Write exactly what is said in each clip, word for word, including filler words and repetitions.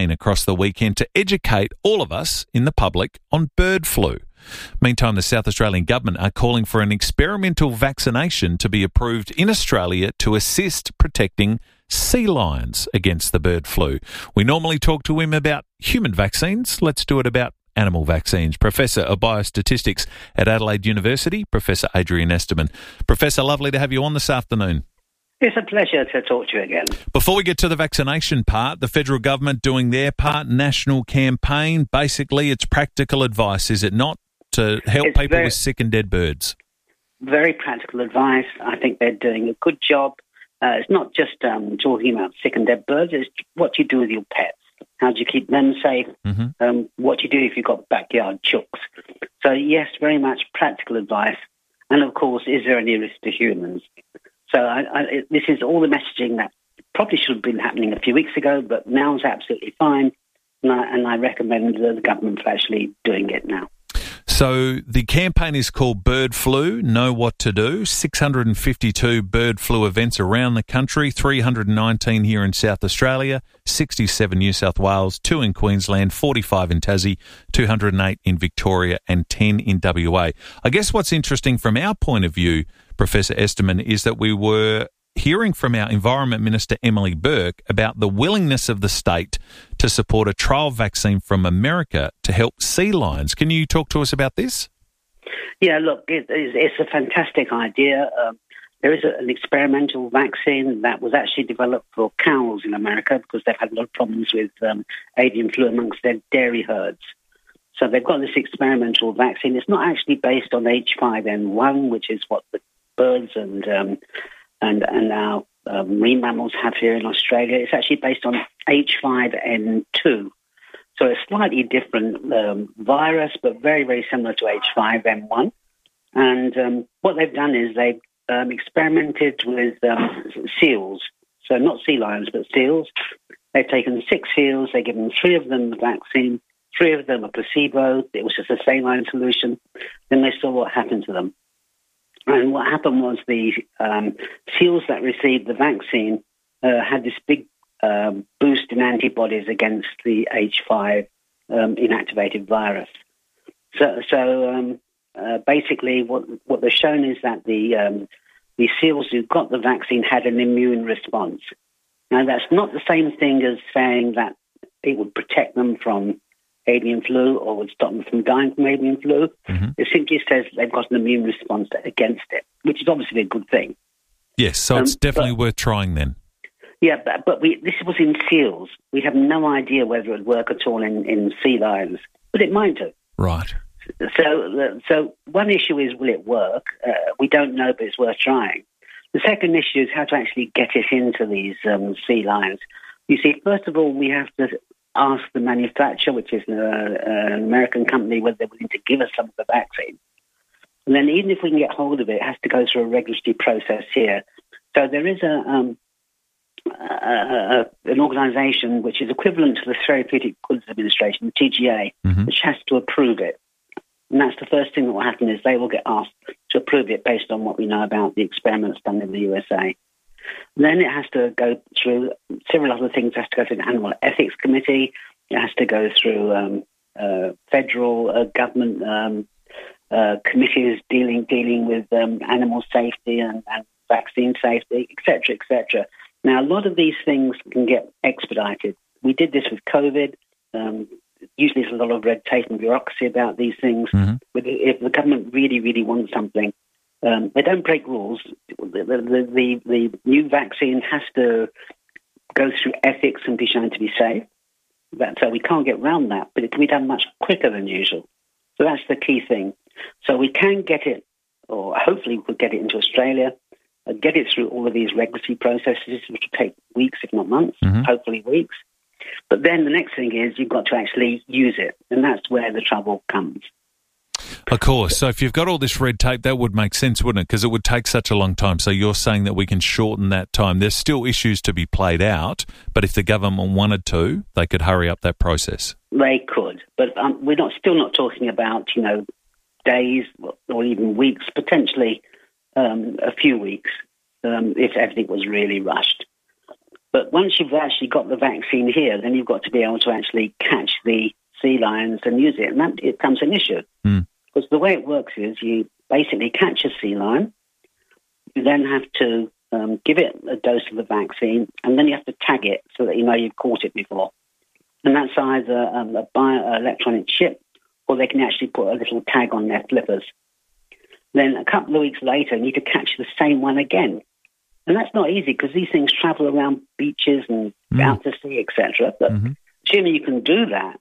across the weekend to educate all of us in the public on bird flu. Meantime, the South Australian Government are calling for an experimental vaccination to be approved in Australia to assist protecting sea lions against the bird flu. We normally talk to him about human vaccines. Let's do it about animal vaccines. Professor of Biostatistics at Adelaide University, Professor Adrian Esterman. Professor, lovely to have you on this afternoon. It's a pleasure to talk to you again. Before we get to the vaccination part, the federal government doing their part, national campaign. Basically, it's practical advice, is it not, to help it's people very, with sick and dead birds? Very practical advice. I think they're doing a good job. Uh, it's not just um, talking about sick and dead birds. It's what you do with your pets. How do you keep them safe? Mm-hmm. Um, what do you do if you've got backyard chooks? So, yes, very much practical advice. And, of course, is there any risk to humans? So I, I, this is all the messaging that probably should have been happening a few weeks ago, but now is absolutely fine. And I, and I recommend the government for actually doing it now. So the campaign is called Bird Flu, Know What to Do. six hundred fifty-two bird flu events around the country, three hundred nineteen here in South Australia, sixty-seven New South Wales, two in Queensland, forty-five in Tassie, two hundred eight in Victoria and ten in W A. I guess what's interesting from our point of view, Professor Esterman, is that we were hearing from our Environment Minister, Emily Burke, about the willingness of the state to support a trial vaccine from America to help sea lions. Can you talk to us about this? Yeah, look, it, it's a fantastic idea. Um, there is a, an experimental vaccine that was actually developed for cows in America because they've had a lot of problems with um, avian flu amongst their dairy herds. So they've got this experimental vaccine. It's not actually based on H five N one, which is what the birds and um, and and our um, marine mammals have here in Australia. It's actually based on H five N two. So a slightly different um, virus, but very, very similar to H five N one. And um, what they've done is they've um, experimented with um, seals. So not sea lions, but seals. They've taken six seals. They've given three of them the vaccine, three of them a placebo. It was just a saline solution. Then they saw what happened to them. And what happened was the um, seals that received the vaccine uh, had this big um, boost in antibodies against the H five um, inactivated virus. So, so um, uh, basically, what what they've shown is that the um, the seals who got the vaccine had an immune response. Now, that's not the same thing as saying that it would protect them from avian flu or would stop them from dying from avian flu. Mm-hmm. It simply says they've got an immune response against it, which is obviously a good thing. Yes, so um, it's definitely but, worth trying then. Yeah, but, but we, this was in seals. We have no idea whether it would work at all in, in sea lions, but it might do. Right. So, so one issue is, will it work? Uh, we don't know, but it's worth trying. The second issue is how to actually get it into these um, sea lions. You see, first of all, we have to ask the manufacturer, which is uh, an American company, whether they're willing to give us some of the vaccine. And then even if we can get hold of it, it has to go through a regulatory process here. So there is a, um, a, a an organisation which is equivalent to the Therapeutic Goods Administration, the T G A, mm-hmm. which has to approve it. And that's the first thing that will happen is they will get asked to approve it based on what we know about the experiments done in the U S A. Then it has to go through several other things. It has to go through the Animal Ethics Committee. It has to go through um, uh, federal uh, government um, uh, committees dealing dealing with um, animal safety and, and vaccine safety, et cetera, et cetera. Now, a lot of these things can get expedited. We did this with COVID. Um, usually there's a lot of red tape and bureaucracy about these things. Mm-hmm. But if the government really, really wants something, Um, they don't break rules. The, the, the, the new vaccine has to go through ethics and be shown to be safe. That, so we can't get around that, but it can be done much quicker than usual. So that's the key thing. So we can get it, or hopefully we could get it into Australia, uh, get it through all of these regulatory processes, which will take weeks, if not months, mm-hmm. hopefully weeks. But then the next thing is you've got to actually use it, and that's where the trouble comes. Of course. So if you've got all this red tape, that would make sense, wouldn't it? Because it would take such a long time. So you're saying that we can shorten that time. There's still issues to be played out, but if the government wanted to, they could hurry up that process. They could, but um, we're not still not talking about, you know, days or even weeks, potentially um, a few weeks, um, if everything was really rushed. But once you've actually got the vaccine here, then you've got to be able to actually catch the sea lions and use it, and that it becomes an issue. Mm. Because the way it works is you basically catch a sea lion, you then have to um, give it a dose of the vaccine, and then you have to tag it so that you know you've caught it before. And that's either um, a bioelectronic chip, or they can actually put a little tag on their flippers. Then a couple of weeks later, you need to catch the same one again. And that's not easy because these things travel around beaches and mm. out to sea, et cetera. But mm-hmm. assuming you can do that,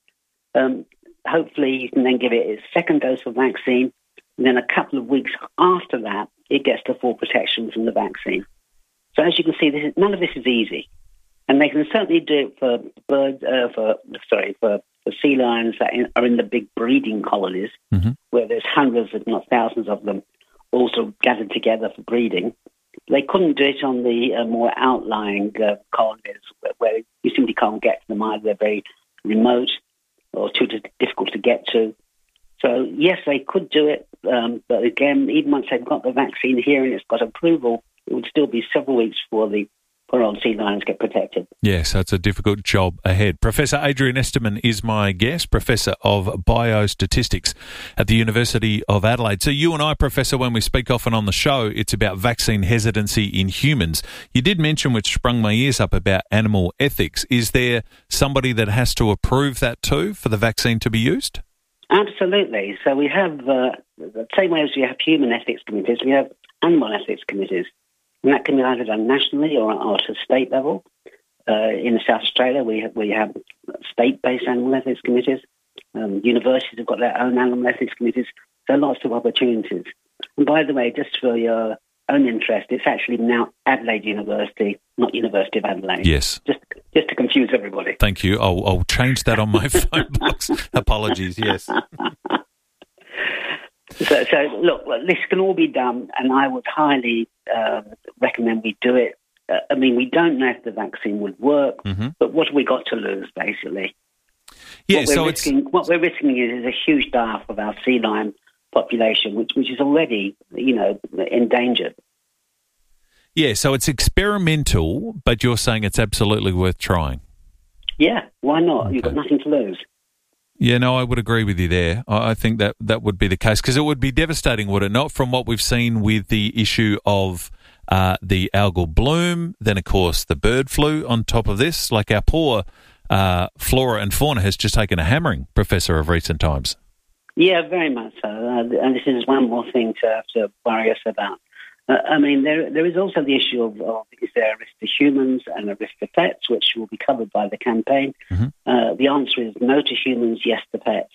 um, hopefully you can then give it its second dose of vaccine. And then a couple of weeks after that, it gets the full protection from the vaccine. So as you can see, this is, none of this is easy. And they can certainly do it for birds, uh, for sorry, for, for sea lions that in, are in the big breeding colonies, mm-hmm. where there's hundreds, if not thousands of them, also gathered together for breeding. They couldn't do it on the uh, more outlying uh, colonies where, where you simply can't get to them either. They're very remote or too difficult to get to. So, yes, they could do it. Um, but again, even once they've got the vaccine here and it's got approval, it would still be several weeks before the poor old sea lions get protected. Yes, that's a difficult job ahead. Professor Adrian Esterman is my guest, Professor of Biostatistics at the University of Adelaide. So you and I, Professor, when we speak often on the show, it's about vaccine hesitancy in humans. You did mention, which sprung my ears up, about animal ethics. Is there somebody that has to approve that too for the vaccine to be used? Absolutely. So we have, uh, the same way as we have human ethics committees, we have animal ethics committees. And that can be either done nationally or, or at a state level. Uh, in South Australia, we have, we have state-based animal ethics committees. Um, universities have got their own animal ethics committees. There are lots of opportunities. And by the way, just for your own interest, it's actually now Adelaide University, not University of Adelaide. Yes. Just just to confuse everybody. Thank you. I'll, I'll change that on my phone box. Apologies, yes. So, so, look, this can all be done, and I would highly uh, recommend we do it. Uh, I mean, we don't know if the vaccine would work, mm-hmm. but what have we got to lose, basically? Yeah, what we're so risking, it's... What we're risking is, is a huge die-off of our sea lion population, which, which is already, you know, endangered. Yeah, so it's experimental, but you're saying it's absolutely worth trying. Yeah, why not? Okay. You've got nothing to lose. Yeah, no, I would agree with you there. I think that that would be the case because it would be devastating, would it not, from what we've seen with the issue of uh, the algal bloom, then, of course, the bird flu on top of this. Like our poor uh, flora and fauna has just taken a hammering, Professor, of recent times. Yeah, very much so. Uh, and this is one more thing to have to worry us about. Uh, I mean, there there is also the issue of, of is there a risk to humans and a risk to pets, which will be covered by the campaign. Mm-hmm. Uh, the answer is no to humans, yes to pets.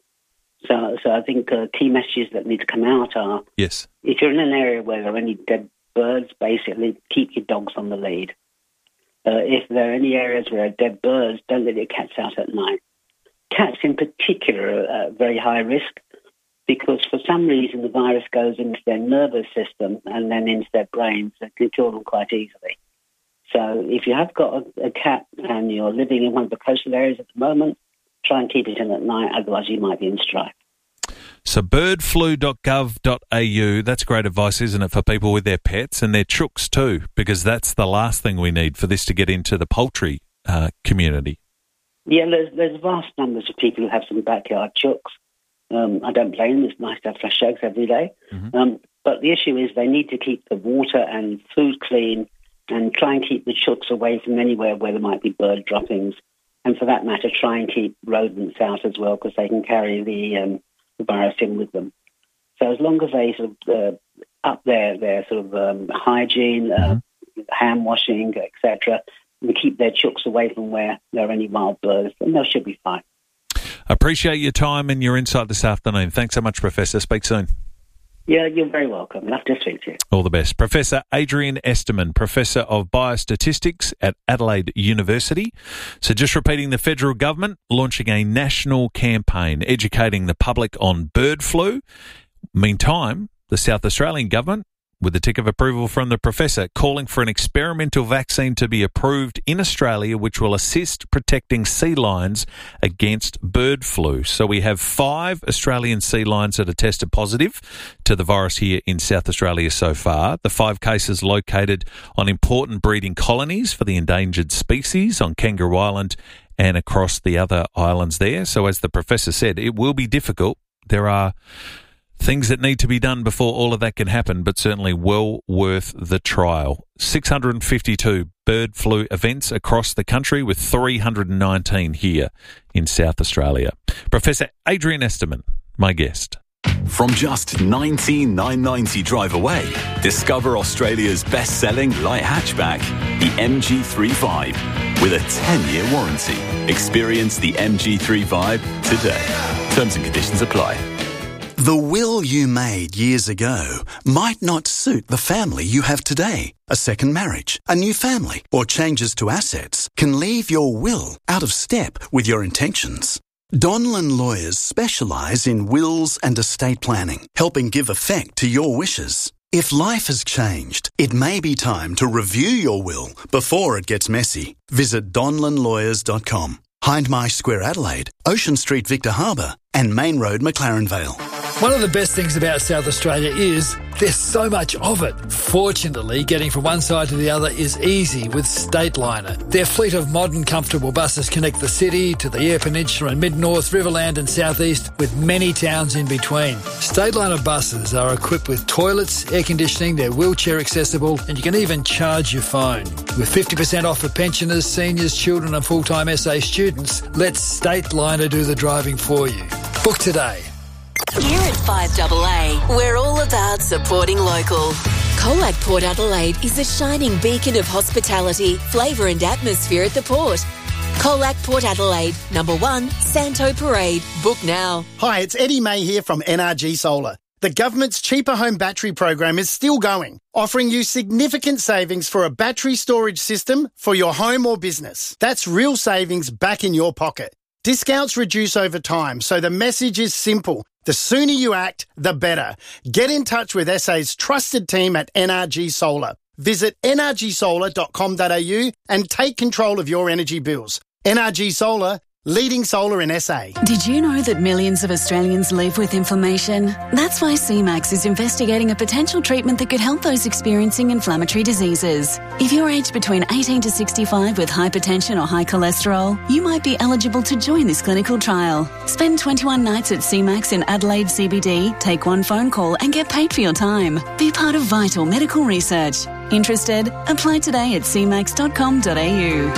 So, so I think uh, key messages that need to come out are: yes, if you're in an area where there are any dead birds, basically keep your dogs on the lead. Uh, if there are any areas where there are dead birds, don't let your cats out at night. Cats, in particular, are at very high risk, because for some reason the virus goes into their nervous system and then into their brains and can kill them quite easily. So if you have got a, a cat and you're living in one of the coastal areas at the moment, try and keep it in at night, otherwise you might be in strife. So bird flu dot gov dot a u, that's great advice, isn't it, for people with their pets and their chooks too, because that's the last thing we need for this to get into the poultry uh, community. Yeah, there's, there's vast numbers of people who have some backyard chooks. Um, I don't blame them. It's nice to have fresh eggs every day. Mm-hmm. Um, but the issue is they need to keep the water and food clean and try and keep the chooks away from anywhere where there might be bird droppings. And for that matter, try and keep rodents out as well, because they can carry the, um, the virus in with them. So as long as they sort of uh, up their, their sort of um, hygiene, uh, mm-hmm. hand washing, et cetera, and keep their chooks away from where there are any wild birds, then they should be fine. Appreciate your time and your insight this afternoon. Thanks so much, Professor. Speak soon. Yeah, you're very welcome. Love to speak to you. All the best. Professor Adrian Esterman, Professor of Biostatistics at Adelaide University. So just repeating, the federal government launching a national campaign educating the public on bird flu. Meantime, the South Australian government with the tick of approval from the professor, calling for an experimental vaccine to be approved in Australia which will assist protecting sea lions against bird flu. So we have five Australian sea lions that are tested positive to the virus here in South Australia so far. The five cases located on important breeding colonies for the endangered species on Kangaroo Island and across the other islands there. So as the professor said, it will be difficult. There are things that need to be done before all of that can happen, but certainly well worth the trial. six hundred fifty-two bird flu events across the country with three hundred nineteen here in South Australia. Professor Adrian Esterman, my guest. From just nineteen thousand nine hundred ninety drive away, discover Australia's best-selling light hatchback, the M G three Vibe, with a ten-year warranty. Experience the M G three Vibe today. Terms and conditions apply. The will you made years ago might not suit the family you have today. A second marriage, a new family, or changes to assets can leave your will out of step with your intentions. Donlan Lawyers specialise in wills and estate planning, helping give effect to your wishes. If life has changed, it may be time to review your will before it gets messy. Visit donlan lawyers dot com. Hindmarsh Square, Adelaide, Ocean Street, Victor Harbour, and Main Road, McLaren Vale. One of the best things about South Australia is there's so much of it. Fortunately, getting from one side to the other is easy with Stateliner. Their fleet of modern, comfortable buses connect the city to the Eyre Peninsula and Mid-North, Riverland and South East, with many towns in between. Stateliner buses are equipped with toilets, air conditioning, they're wheelchair accessible, and you can even charge your phone. With fifty percent off for pensioners, seniors, children and full-time S A students, let Stateliner do the driving for you. Book today. Here at five A A, we're all about supporting local. Colac Port Adelaide is a shining beacon of hospitality, flavour and atmosphere at the port. Colac Port Adelaide, number one, Santo Parade. Book now. Hi, it's Eddie May here from N R G Solar. The government's Cheaper Home Battery program is still going, offering you significant savings for a battery storage system for your home or business. That's real savings back in your pocket. Discounts reduce over time, so the message is simple. The sooner you act, the better. Get in touch with S A's trusted team at N R G Solar. Visit n r g solar dot com dot a u and take control of your energy bills. N R G Solar, leading solar in S A. Did you know that millions of Australians live with inflammation? That's why C MAX is investigating a potential treatment that could help those experiencing inflammatory diseases. If you're aged between eighteen to sixty-five with hypertension or high cholesterol, you might be eligible to join this clinical trial. Spend twenty-one nights at C MAX in Adelaide C B D, take one phone call and get paid for your time. Be part of vital medical research. Interested? Apply today at c max dot com dot a u.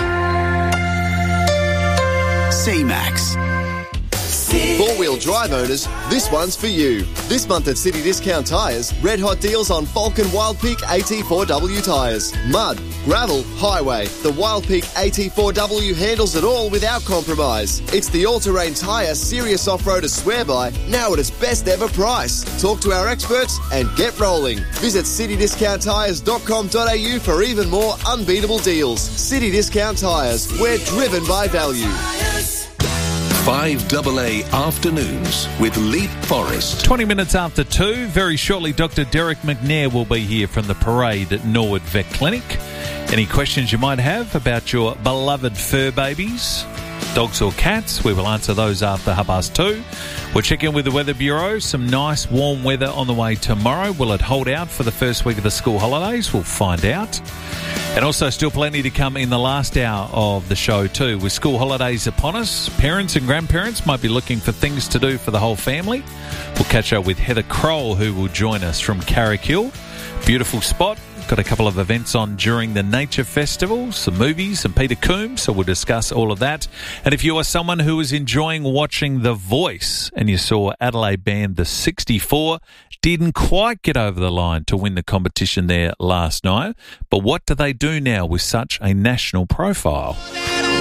C MAX. Four-wheel drive owners, this one's for you. This month at City Discount Tyres, red hot deals on Falcon Wild Peak A T four W tyres. Mud, gravel, highway. The Wild Peak A T four W handles it all without compromise. It's the all-terrain tyre serious off-roaders swear by, now at its best ever price. Talk to our experts and get rolling. Visit city discount tyres dot com dot a u for even more unbeatable deals. City Discount Tyres, we're driven by value. five A A Afternoons with Leap Forest. twenty minutes after two, very shortly, Doctor Derek McNair will be here from the Parade at Norwood Vet Clinic. Any questions you might have about your beloved fur babies, dogs or cats, we will answer those after half past two. We'll check in with the Weather Bureau. Some nice warm weather on the way tomorrow. Will it hold out for the first week of the school holidays? We'll find out. And also still plenty to come in the last hour of the show too. With school holidays upon us, parents and grandparents might be looking for things to do for the whole family. We'll catch up with Heather Kroll, who will join us from Carrick-Hill. Beautiful spot. Got a couple of events on during the Nature Festival, some movies, and Peter Coombs, so we'll discuss all of that. And if you are someone who is enjoying watching The Voice and you saw Adelaide band The sixty-four, didn't quite get over the line to win the competition there last night, but what do they do now with such a national profile?